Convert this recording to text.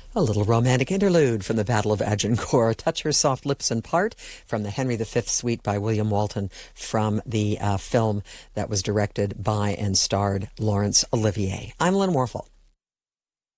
A little romantic interlude from the Battle of Agincourt. Touch Her Soft Lips and Part from the Henry V Suite by William Walton from the film that was directed by and starred Laurence Olivier. I'm Lynn Warfel.